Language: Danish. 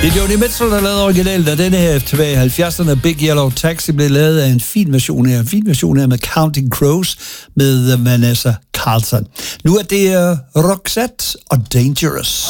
Det er Joni Mitchell, der lavede originalt, og denne her tilbage i 70'erne, Big Yellow Taxi, blev lavet af en fin version her med Counting Crows med Vanessa Carlton. Nu er det Roxette og Dangerous.